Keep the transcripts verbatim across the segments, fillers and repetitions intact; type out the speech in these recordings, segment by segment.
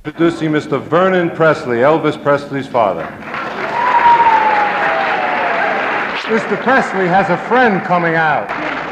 Introducing Mister Vernon Presley, Elvis Presley's father. Mister Presley has a friend coming out.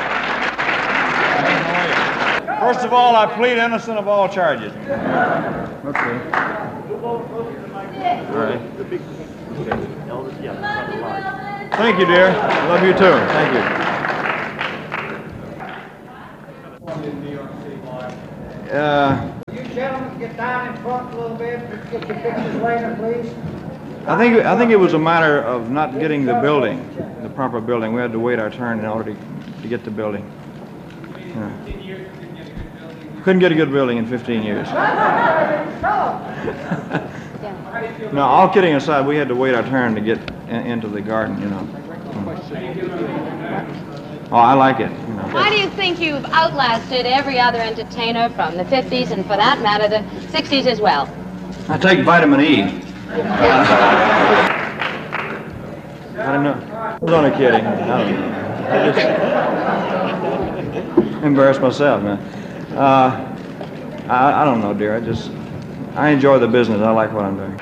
First of all, I plead innocent of all charges. Okay. All right. Thank you, dear. Love you too. Thank you. Uh, You gentlemen get down in front a little bit. Get your pictures later, please. I think I think it was a matter of not getting the building, the proper building. We had to wait our turn in order to, to get the building. Yeah. Couldn't get a good building in fifteen years. No, all kidding aside, we had to wait our turn to get in, into the garden, you know. Oh, I like it. You know. Why do you think you've outlasted every other entertainer from the fifties and, for that matter, the sixties as well? I take vitamin E. I don't know. I was only kidding. I don't know. I just embarrassed myself, man. Uh, I, I don't know, dear. I just, I enjoy the business. I like what I'm doing.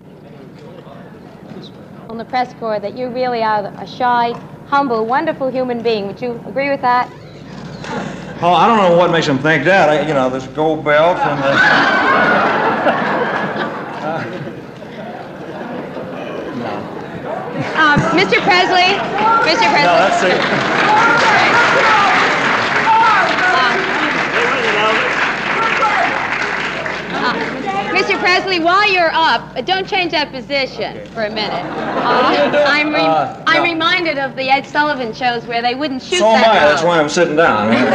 On the press corps that you really are a shy, humble, wonderful human being. Would you agree with that? Oh, I don't know what makes them think that. I, you know, this gold belt and the... uh, Um, Mister Presley, Mister Presley. no, that's it. Uh, Mister Presley, while you're up, uh, don't change that position for a minute. Uh, I'm, re Uh, I'm no. reminded of the Ed Sullivan shows where they wouldn't shoot So am that I. low. That's why I'm sitting down. Are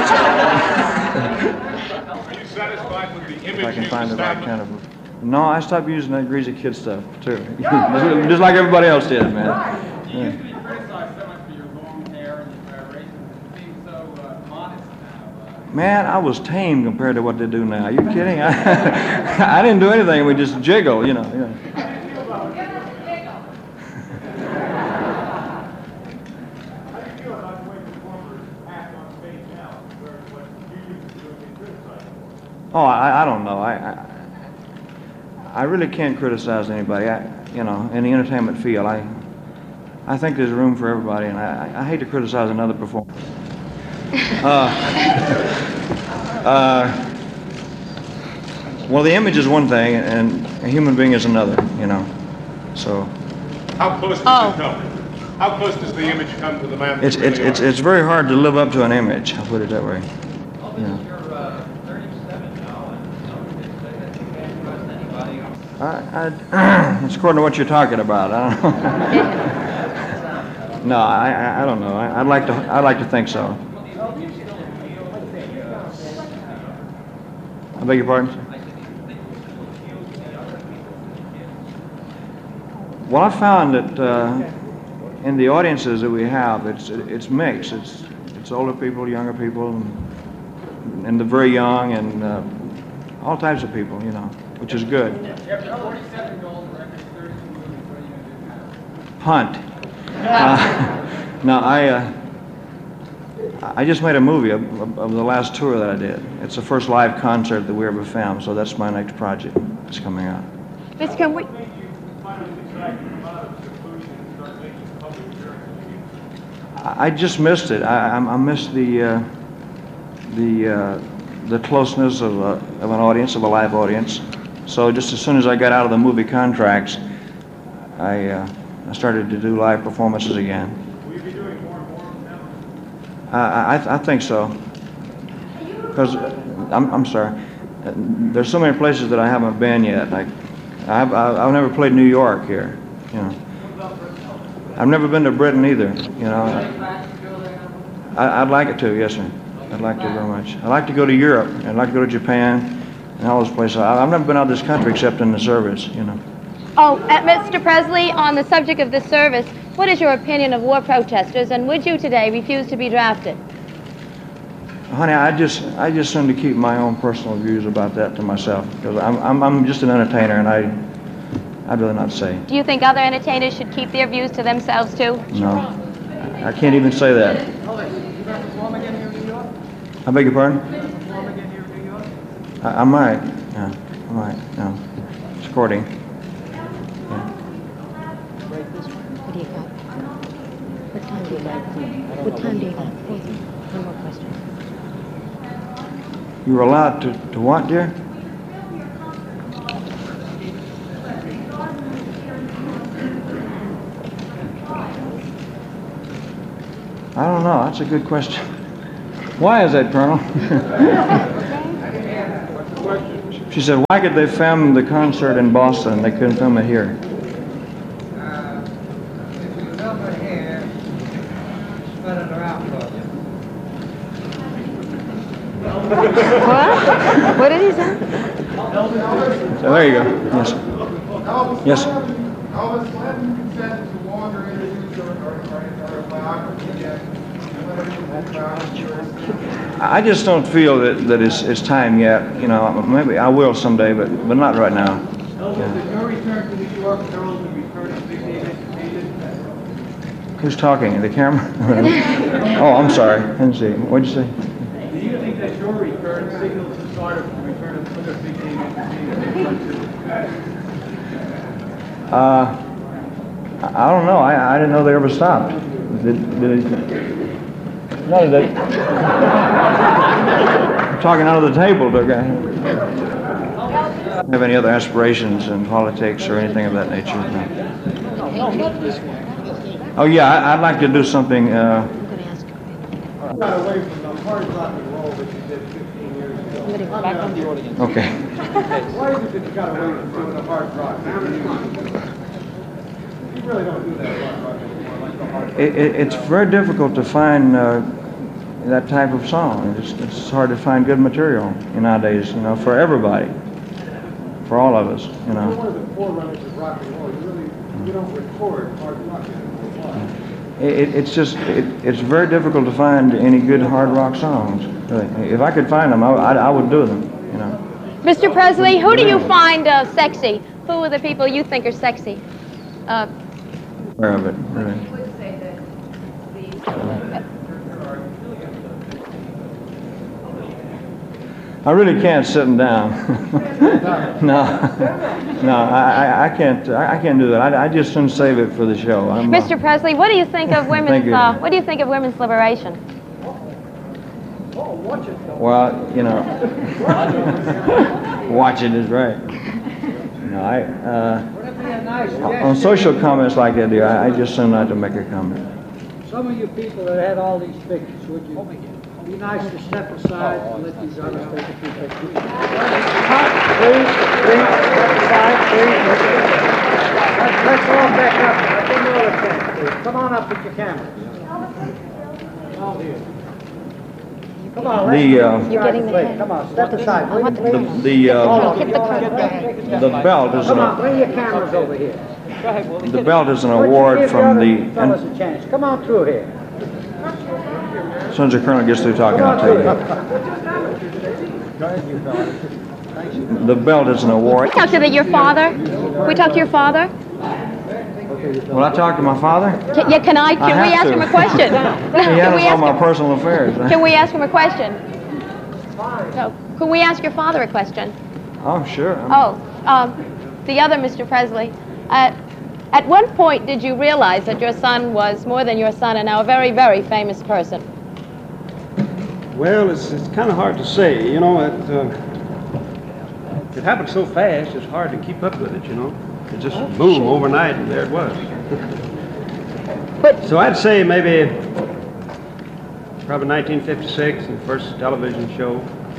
you satisfied with the image If I can you've find the right established? kind of... No, I stopped using that greasy kid stuff, too. Just like everybody else did, man. Yeah. You've been criticized so much for your long hair and your preparation. It seems so uh, modest now. Man, I was tame compared to what they do now. Are you kidding? I, I didn't do anything. We just jiggle, you know. You know. Oh, I, I don't know. I, I I really can't criticize anybody. I, you know, in the entertainment field, I I think there's room for everybody, and I, I hate to criticize another performer. Uh, uh, well, the image is one thing, and a human being is another. You know, so How close does Oh. it come? How close does the image come to the man? it's that you it's really it's are? it's very hard to live up to an image. I'll put it that way. Yeah. I, I, it's according to what you're talking about. I don't know. No, I, I, I don't know. I, I'd like to. I'd like to think so. I beg your pardon? Well, I found that uh, in the audiences that we have, it's it's mixed. It's it's older people, younger people, and, and the very young, and uh, all types of people. You know, which is good. Hunt. Uh, no, I uh, I just made a movie of, of, of the last tour that I did. It's the first live concert that we ever filmed, so that's my next project that's coming out. Mister Can we... I, I just missed it. I, I, I missed the uh, the uh, the closeness of, a, of an audience, of a live audience. So just as soon as I got out of the movie contracts, I uh, I started to do live performances again. Will you be doing more and more now? I, I, I think so. Because, I'm, I'm sorry, there's so many places that I haven't been yet. Like, I've, I've never played New York here, you know. I've never been to Britain either, you know. I, I'd like it to, yes, sir. I'd like to very much. I'd like to go to Europe. I'd like to go to Japan and all those places. I, I've never been out of this country except in the service, you know. Oh, uh, Mister Presley, on the subject of this service, what is your opinion of war protesters, and would you today refuse to be drafted? Honey, I just I just seem to keep my own personal views about that to myself, because I'm, I'm I'm just an entertainer, and I I'd rather not say. Do you think other entertainers should keep their views to themselves too? No, I can't even say that. I beg your pardon? I, I might. Yeah, I might. No. recording. What do you got? What time do you got? What time do you got? One more question. You were allowed to, to what, dear? I don't know. That's a good question. Why is that, Colonel? She said, why could they film the concert in Boston and they couldn't film it here? Uh, if you film it here, spread it around for you. What? What did he say? So there you go. Yes. Yes. Elvis, when said to longer interviews or, or, or, or a biography yet? I just don't feel that, that it's, it's time yet. You know, maybe I will someday, but, but not right now. Elvis, Yeah. is your return to New York heralded the return of Big Dave Entertainment? Who's talking? The camera? Oh, I'm sorry. I didn't see. What'd you say? Do you think that your return signals the start of the return of other Big Dave Entertainment? Uh, I I don't know. I, I didn't know they ever stopped. Did, did it? No, they. I'm talking under the table, okay? Have any other aspirations in politics or anything of that nature? No. Oh yeah, I, I'd like to do something. Uh, I'm going to ask you. Got away from the hard rock and roll that you did fifteen years ago. Somebody back on the audience. okay. Why is it that you got away from doing the hard rock? You really don't do that hard rock anymore, like the hard rock. It, it, it's very difficult to find uh, that type of song. It's, it's hard to find good material nowadays. You know, for everybody, for all of us. You You're know. one of the forerunners of rock and roll. You really, you don't record hard rock anymore. Why? It, it- it's just, it, it's very difficult to find any good hard rock songs. Really. If I could find them, I, I, I would do them, you know. Mister Presley, who do you find uh, sexy? Who are the people you think are sexy? Uh, Aware of it, really. I really can't sit them down. No, no, I, I- I can't, I I can't do that. I, I just soon save it for the show. I'm, uh, Mister Presley, what do you think of Thank women's? you. Uh, what do you think of women's liberation? Well, you know, watch it is right. No, I, uh, Would it be a nice on gesture? social comments like that, dear, I I just soon not to make a comment. Some of you people that had all these pictures, would you be nice to step aside and let these others take a few pictures? Please, please, step aside, please. Let's, let's all back up. Let them know it's there, please. Come on up with your camera. All here. Come on, let's The, uh, You're getting the Wait, head. come on, step aside. I want the The, the, uh, Hit the front. the belt is Come on, an, bring your cameras over here. the belt is an Why don't you award give from other the, fellas a chance. Come on through here. as soon as the colonel gets through talking, Come I'll on tell through you. here. The belt is an award. Talk to the, your father. Can we talk to your father? Will I talk to my father? Can, yeah, can I? Can I we have ask to. him a question? He Can we handles all ask my him? personal affairs. Can we ask him a question? No. Can we ask your father a question? Oh, sure. I'm- Oh, um, the other Mister Presley. Uh, at one point, did you realize that your son was more than your son and now a very, very famous person? Well, it's, it's kind of hard to say, you know, it, uh, it happened so fast, it's hard to keep up with it, you know. It just boom, overnight, and there it was. But So I'd say maybe, probably nineteen fifty-six, the first television show.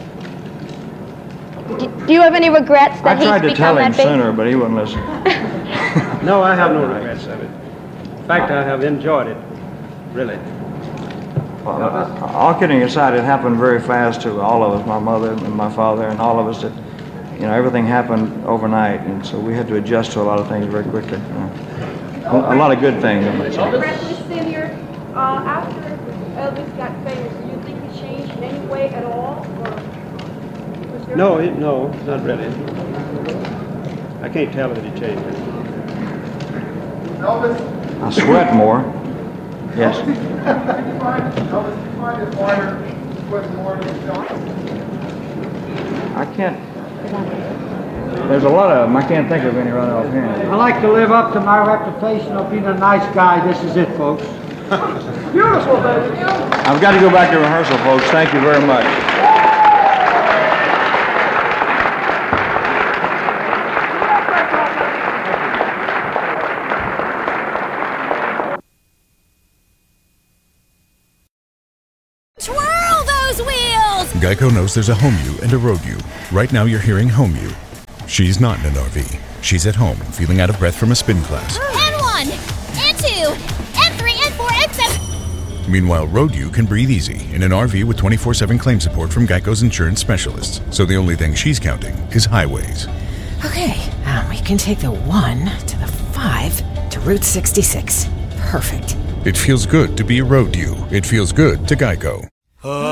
do, do you have any regrets I that he's tried to tell become him that big? sooner, but he wouldn't listen. No, I have no regrets of it. In fact, I have enjoyed it, really. Well, uh, all kidding aside, it happened very fast to all of us, my mother and my father and all of us. That, you know, everything happened overnight, and so we had to adjust to a lot of things very quickly. You know. a, a lot of good things. I might say. Presley Senior, uh, after Elvis got famous, do you think he changed in any way at all? Or was there No, it- no, not really. I can't tell that he changed it. Elvis, I sweat more. Yes. do you find, Elvis, do you find it harder to put more to the film? I can't. there's a lot of them. I can't think of any right offhand. I like to live up to my reputation of being a nice guy. This is it, folks. Beautiful, baby. I've got to go back to rehearsal, folks. Thank you very much. Twirl those wheels! Geico knows there's a home you and a road you. Right now you're hearing home you. She's not in an R V. She's at home, feeling out of breath from a spin class. And one, and two, and three, and four, and seven. Meanwhile, road you can breathe easy in an R V with twenty-four seven claim support from Geico's insurance specialists. So the only thing she's counting is highways. Okay, um, we can take the one to the five to Route sixty-six. Perfect. It feels good to be a road you. It feels good to Geico.